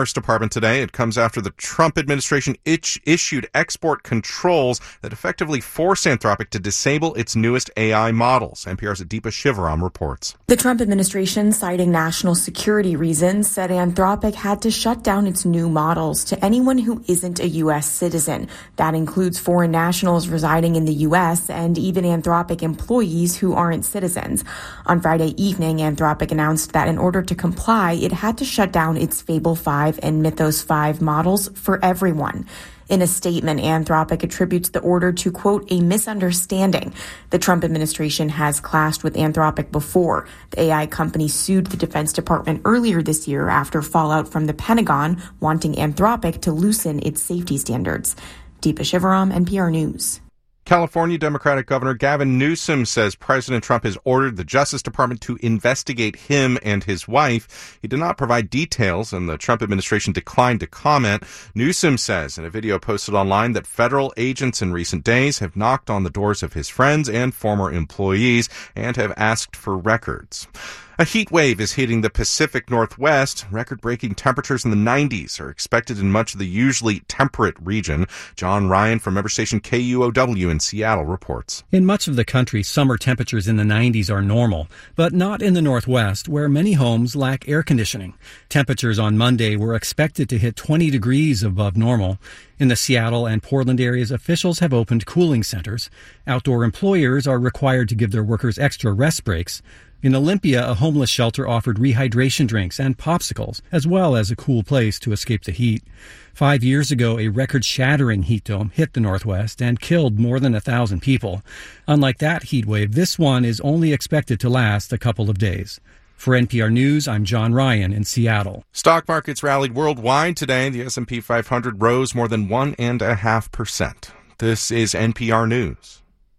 Department today. It comes after the Trump administration issued export controls that effectively force Anthropic to disable its newest AI models. NPR's Deepa Shivaram reports. The Trump administration, citing national security reasons, said Anthropic had to shut down its new models to anyone who isn't a U.S. citizen. That includes foreign nationals residing in the U.S. and even Anthropic employees who aren't citizens. On Friday evening, Anthropic announced that in order to comply, it had to shut down its Fable 5 and Mythos 5 models for everyone. In a statement, Anthropic attributes the order to, quote, a misunderstanding. The Trump administration has clashed with Anthropic before. The AI company sued the Defense Department earlier this year after fallout from the Pentagon wanting Anthropic to loosen its safety standards. Deepa Shivaram, NPR News. California Democratic Governor Gavin Newsom says President Trump has ordered the Justice Department to investigate him and his wife. He did not provide details, and the Trump administration declined to comment. Newsom says in a video posted online that federal agents in recent days have knocked on the doors of his friends and former employees and have asked for records. A heat wave is hitting the Pacific Northwest. Record-breaking temperatures in the 90s are expected in much of the usually temperate region. John Ryan from member station KUOW in Seattle reports. In much of the country, summer temperatures in the 90s are normal, but not in the Northwest, where many homes lack air conditioning. Temperatures on Monday were expected to hit 20 degrees above normal. In the Seattle and Portland areas, officials have opened cooling centers. Outdoor employers are required to give their workers extra rest breaks. In Olympia, a homeless shelter offered rehydration drinks and popsicles, as well as a cool place to escape the heat. 5 years ago, a record-shattering heat dome hit the Northwest and killed more than 1,000 people. Unlike that heat wave, this one is only expected to last a couple of days. For NPR News, I'm John Ryan in Seattle. Stock markets rallied worldwide today. The S&P 500 rose more than 1.5%. This is NPR News.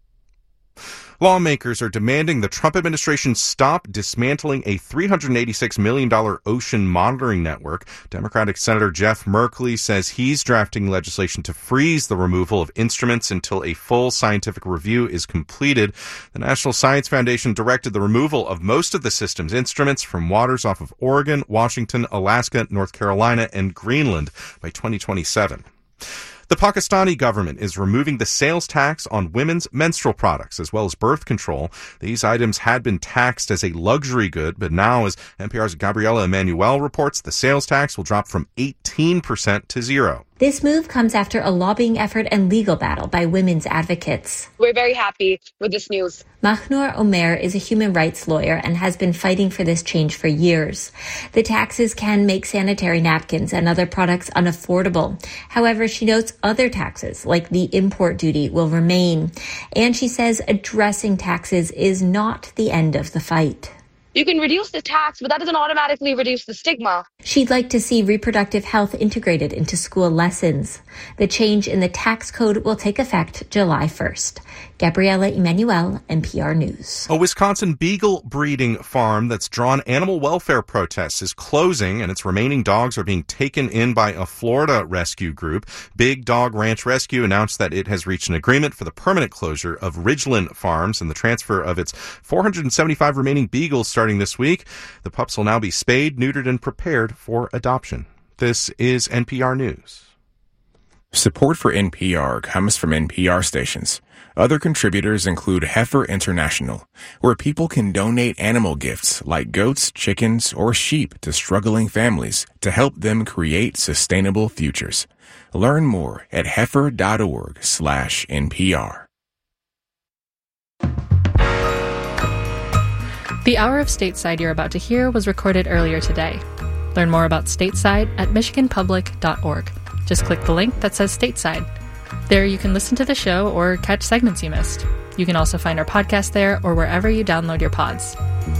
Lawmakers are demanding the Trump administration stop dismantling a $386 million ocean monitoring network. Democratic Senator Jeff Merkley says he's drafting legislation to freeze the removal of instruments until a full scientific review is completed. The National Science Foundation directed the removal of most of the system's instruments from waters off of Oregon, Washington, Alaska, North Carolina, and Greenland by 2027. The Pakistani government is removing the sales tax on women's menstrual products as well as birth control. These items had been taxed as a luxury good, but now, as NPR's Gabriela Emanuel reports, the sales tax will drop from 18% to 0%. This move comes after a lobbying effort and legal battle by women's advocates. We're very happy with this news. Mahnur Omer is a human rights lawyer and has been fighting for this change for years. The taxes can make sanitary napkins and other products unaffordable. However, she notes other taxes, like the import duty, will remain. And she says addressing taxes is not the end of the fight. You can reduce the tax, but that doesn't automatically reduce the stigma. She'd like to see reproductive health integrated into school lessons. The change in the tax code will take effect July 1st. Gabriela Emanuel, NPR News. A Wisconsin beagle breeding farm that's drawn animal welfare protests is closing, and its remaining dogs are being taken in by a Florida rescue group. Big Dog Ranch Rescue announced that it has reached an agreement for the permanent closure of Ridgeland Farms and the transfer of its 475 remaining beagles starting this week. The pups will now be spayed, neutered, and prepared for adoption. This is NPR News. Support for NPR comes from NPR stations. Other contributors include Heifer International, where people can donate animal gifts like goats, chickens, or sheep to struggling families to help them create sustainable futures. Learn more at heifer.org/NPR. The Hour of Stateside you're about to hear was recorded earlier today. Learn more about Stateside at michiganpublic.org. Just click the link that says Stateside. There you can listen to the show or catch segments you missed. You can also find our podcast there or wherever you download your pods.